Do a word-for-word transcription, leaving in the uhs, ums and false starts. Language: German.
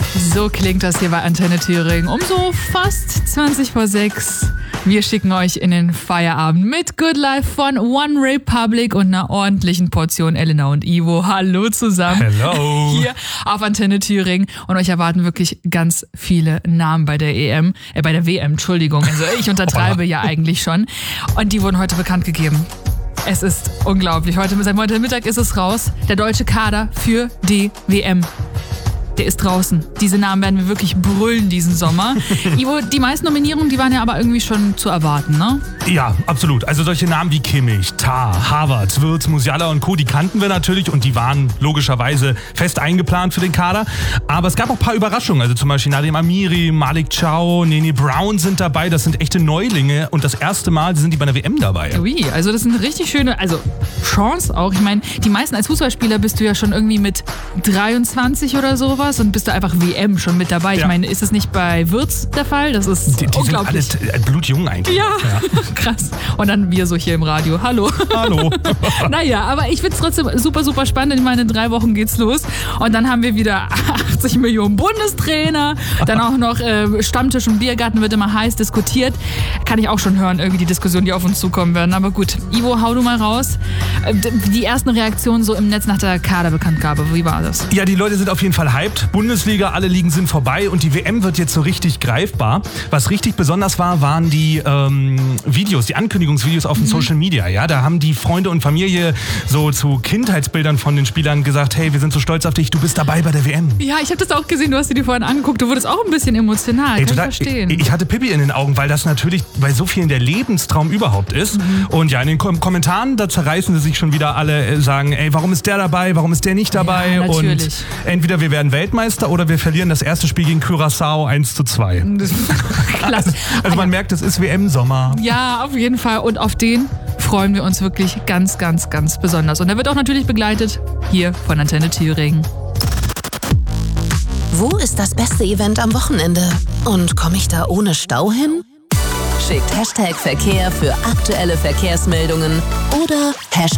So klingt das hier bei Antenne Thüringen um so fast zwanzig vor sechs. Wir schicken euch in den Feierabend mit Good Life von One Republic und einer ordentlichen Portion Elena und Ivo. Hallo zusammen. Hello. Hier auf Antenne Thüringen. Und euch erwarten wirklich ganz viele Namen bei der E M, äh, bei der W M, Entschuldigung. Also ich untertreibe ja eigentlich schon. Und die wurden heute bekannt gegeben. Es ist unglaublich. Heute, seit heute Mittag ist es raus. Der deutsche Kader für die W M. Der ist draußen. Diese Namen werden wir wirklich brüllen diesen Sommer. Ivo, die meisten Nominierungen, die waren ja aber irgendwie schon zu erwarten, ne? Ja, absolut. Also solche Namen wie Kimmich, Tah, Havertz, Wirtz, Musiala und Co., die kannten wir natürlich und die waren logischerweise fest eingeplant für den Kader. Aber es gab auch ein paar Überraschungen. Also zum Beispiel Nadim Amiri, Malik Chow, Nene Brown sind dabei. Das sind echte Neulinge und das erste Mal sind die bei der W M dabei. Ui, also das sind richtig schöne, also Chance auch. Ich meine, die meisten als Fußballspieler bist du ja schon irgendwie mit dreiundzwanzig oder sowas und bist du einfach W M schon mit dabei. Ich ja. meine, ist es nicht bei Wirtz der Fall? Das ist die, die unglaublich. sind alles blutjung eigentlich. Ja, ja, krass. Und dann wir so hier im Radio. Hallo. Hallo. Naja, aber ich finde es trotzdem super, super spannend. Ich meine, in drei Wochen geht's los. Und dann haben wir wieder achtzig Millionen Bundestrainer. Dann auch noch äh, Stammtisch und Biergarten wird immer heiß diskutiert. Kann ich auch schon hören, irgendwie die Diskussionen, die auf uns zukommen werden. Aber gut, Ivo, hau du mal raus. Die ersten Reaktionen so im Netz nach der Kaderbekanntgabe, wie war das? Ja, die Leute sind auf jeden Fall hyped. Bundesliga, alle Ligen sind vorbei und die W M wird jetzt so richtig greifbar. Was richtig besonders war, waren die ähm, Videos, die Ankündigungsvideos auf den mhm. Social Media. Ja, da haben die Freunde und Familie so zu Kindheitsbildern von den Spielern gesagt, hey, wir sind so stolz auf dich, du bist dabei bei der W M. Ja, ich habe das auch gesehen, du hast dir die vorhin angeguckt. Du wurdest auch ein bisschen emotional, Ey, kann total, ich verstehen. Ich, ich hatte Pippi in den Augen, weil das natürlich bei so vielen der Lebenstraum überhaupt ist. Mhm. Und ja, in den Kom- Kommentaren, da zerreißen sie sich schon wieder alle, äh, sagen, ey, warum ist der dabei, warum ist der nicht dabei? Ja, natürlich. Und entweder wir werden Weltmeister oder wir verlieren das erste Spiel gegen Curaçao eins zu zwei. Klasse. Also man merkt, es ist W M-Sommer. Ja, auf jeden Fall. Und auf den freuen wir uns wirklich ganz, ganz, ganz besonders. Und er wird auch natürlich begleitet hier von Antenne Thüringen. Wo ist das beste Event am Wochenende? Und komme ich da ohne Stau hin? Schickt Hashtag Verkehr für aktuelle Verkehrsmeldungen oder Hashtag